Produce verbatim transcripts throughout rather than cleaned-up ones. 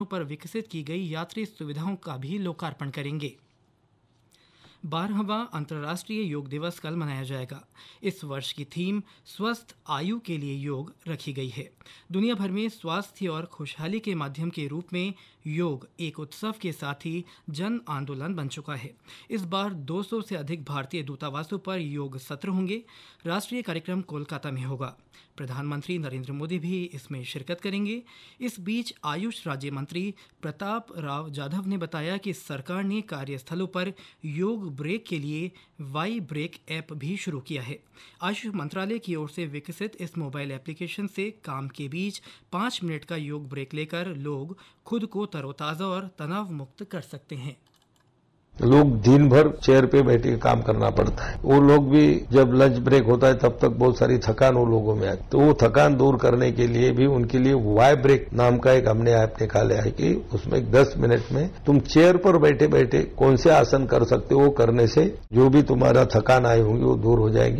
पर विकसित की गई यात्री सुविधाओं का भी लोकार्पण करेंगे। बारहवां अंतर्राष्ट्रीय योग दिवस कल मनाया जाएगा। इस वर्ष की थीम स्वस्थ आयु के लिए योग रखी गई है। दुनिया भर में स्वास्थ्य और खुशहाली के माध्यम के रूप में योग एक उत्सव के साथ ही जन आंदोलन बन चुका है। इस बार दो सौ से अधिक भारतीय दूतावासों पर योग सत्र होंगे। राष्ट्रीय कार्यक्रम कोलकाता में होगा। प्रधानमंत्री नरेंद्र मोदी भी इसमें शिरकत करेंगे। इस बीच आयुष राज्य मंत्री प्रताप राव जाधव ने बताया कि सरकार ने कार्यस्थलों पर योग ब्रेक के लिए वाई ब्रेक ऐप भी शुरू किया है। आयुष मंत्रालय की ओर से विकसित इस मोबाइल एप्लीकेशन से काम के बीच पाँच मिनट का योग ब्रेक लेकर लोग खुद को तरोताज़ा और तनाव मुक्त कर सकते हैं। लोग दिन भर चेयर पे बैठे काम करना पड़ता है। वो लोग भी जब लंच ब्रेक होता है तब तक बहुत सारी थकान वो लोगों में आती, तो वो थकान दूर करने के लिए भी उनके लिए वाई ब्रेक नाम का एक हमने ऐप निकाला है कि उसमें दस मिनट में तुम चेयर पर बैठे बैठे कौन से आसन कर सकते हो, वो करने से जो भी तुम्हारा थकान आई होंगी वो दूर हो जाएगी।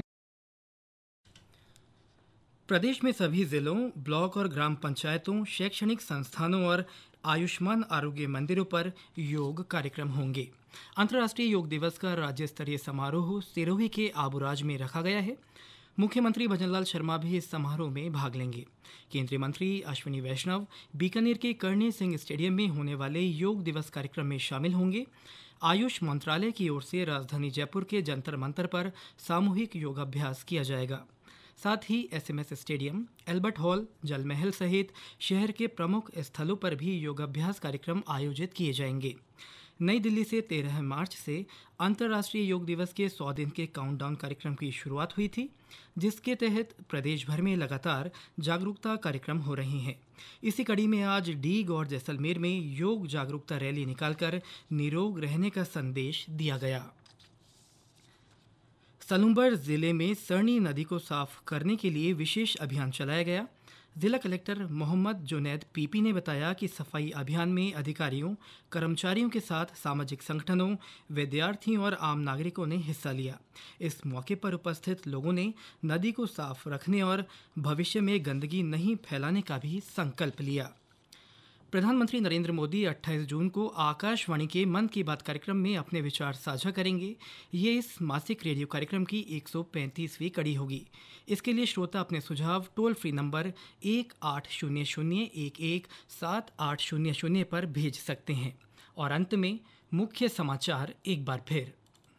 प्रदेश में सभी जिलों, ब्लॉक और ग्राम पंचायतों, शैक्षणिक संस्थानों और आयुष्मान आरोग्य मंदिरों पर योग कार्यक्रम होंगे। अंतर्राष्ट्रीय योग दिवस का राज्य स्तरीय समारोह सिरोही के आबुराज में रखा गया है। मुख्यमंत्री भजनलाल शर्मा भी इस समारोह में भाग लेंगे। केंद्रीय मंत्री अश्विनी वैष्णव बीकानेर के करणी सिंह स्टेडियम में होने वाले योग दिवस कार्यक्रम में शामिल होंगे। आयुष मंत्रालय की ओर से राजधानी जयपुर के जंतर मंतर पर सामूहिक योगाभ्यास किया जाएगा। साथ ही एसएमएस स्टेडियम, एल्बर्ट हॉल, जल महल सहित शहर के प्रमुख स्थलों पर भी योगाभ्यास कार्यक्रम आयोजित किए जाएंगे। नई दिल्ली से तेरह मार्च से अंतर्राष्ट्रीय योग दिवस के सौ दिन के काउंटडाउन कार्यक्रम की शुरुआत हुई थी, जिसके तहत प्रदेश भर में लगातार जागरूकता कार्यक्रम हो रहे हैं। इसी कड़ी में आज डीग और जैसलमेर में योग जागरूकता रैली निकालकर निरोग रहने का संदेश दिया गया। सलूंबर जिले में सरनी नदी को साफ करने के लिए विशेष अभियान चलाया गया। जिला कलेक्टर मोहम्मद जुनैद पीपी ने बताया कि सफाई अभियान में अधिकारियों, कर्मचारियों के साथ सामाजिक संगठनों, विद्यार्थियों और आम नागरिकों ने हिस्सा लिया। इस मौके पर उपस्थित लोगों ने नदी को साफ रखने और भविष्य में गंदगी नहीं फैलाने का भी संकल्प लिया। प्रधानमंत्री नरेंद्र मोदी अट्ठाईस जून को आकाशवाणी के मन की बात कार्यक्रम में अपने विचार साझा करेंगे। ये इस मासिक रेडियो कार्यक्रम की एक सौ पैंतीसवीं कड़ी होगी। इसके लिए श्रोता अपने सुझाव टोल फ्री नंबर एक आठ शून्य शून्य एक एक सात आठ शून्य शून्य पर भेज सकते हैं। और अंत में मुख्य समाचार एक बार फिर।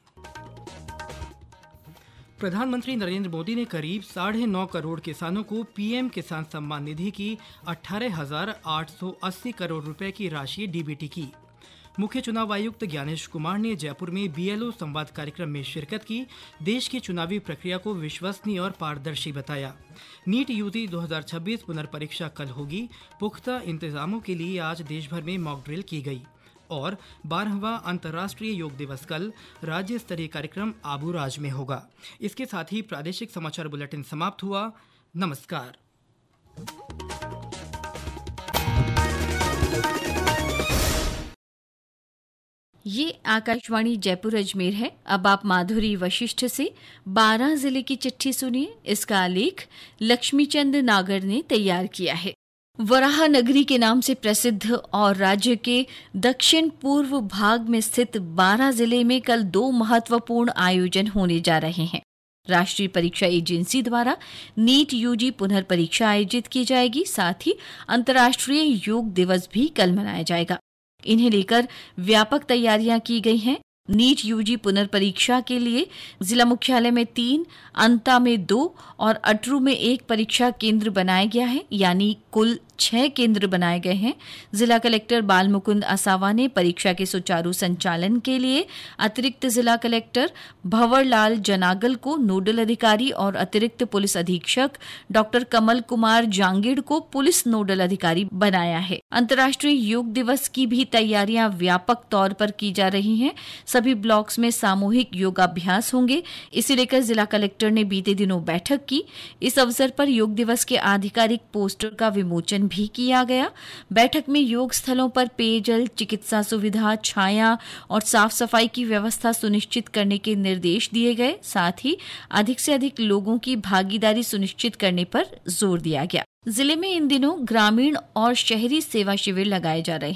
प्रधानमंत्री नरेंद्र मोदी ने करीब साढ़े नौ करोड़ किसानों को पीएम किसान सम्मान निधि की अठारह हजार आठ सौ अस्सी करोड़ रुपए की राशि डीबीटी की। मुख्य चुनाव आयुक्त ज्ञानेश कुमार ने जयपुर में बीएलओ संवाद कार्यक्रम में शिरकत की। देश की चुनावी प्रक्रिया को विश्वसनीय और पारदर्शी बताया। नीट यूजी दो हज़ार छब्बीस पुनर्परीक्षा कल होगी। पुख्ता इंतजामों के लिए आज देश भर में मॉक ड्रिल की गई। और बारहवां अंतर्राष्ट्रीय योग दिवस कल राज्य स्तरीय कार्यक्रम आबूराज में होगा। इसके साथ ही प्रादेशिक समाचार बुलेटिन समाप्त हुआ। नमस्कार। ये आकाशवाणी जयपुर अजमेर है। अब आप माधुरी वशिष्ठ से बारां जिले की चिट्ठी सुनिए। इसका आलेख लक्ष्मीचंद नागर ने तैयार किया है। वराह नगरी के नाम से प्रसिद्ध और राज्य के दक्षिण पूर्व भाग में स्थित बारां जिले में कल दो महत्वपूर्ण आयोजन होने जा रहे हैं। राष्ट्रीय परीक्षा एजेंसी द्वारा नीट यूजी पुनर्परीक्षा आयोजित की जाएगी। साथ ही अंतर्राष्ट्रीय योग दिवस भी कल मनाया जाएगा। इन्हें लेकर व्यापक तैयारियां की गई हैं। नीट यूजी पुनर्परीक्षा के लिए जिला मुख्यालय में तीन, अंता में दो और अटरू में एक परीक्षा केंद्र बनाया गया है, यानी कुल छह केंद्र बनाए गए हैं। जिला कलेक्टर बाल मुकुंद असावा ने परीक्षा के सुचारू संचालन के लिए अतिरिक्त जिला कलेक्टर भंवरलाल जनागल को नोडल अधिकारी और अतिरिक्त पुलिस अधीक्षक डॉक्टर कमल कुमार जांगिड़ को पुलिस नोडल अधिकारी बनाया है। अंतर्राष्ट्रीय योग दिवस की भी तैयारियां व्यापक तौर पर की जा रही हैं। सभी ब्लॉक्स में सामूहिक योगाभ्यास होंगे। इसे लेकर जिला कलेक्टर ने बीते दिनों बैठक की। इस अवसर पर योग दिवस के आधिकारिक पोस्टर का विमोचन भी किया गया। बैठक में योग स्थलों पर पेयजल, चिकित्सा सुविधा, छाया और साफ सफाई की व्यवस्था सुनिश्चित करने के निर्देश दिए गए। साथ ही अधिक से अधिक लोगों की भागीदारी सुनिश्चित करने पर जोर दिया गया। जिले में इन दिनों ग्रामीण और शहरी सेवा शिविर लगाए जा रहे हैं।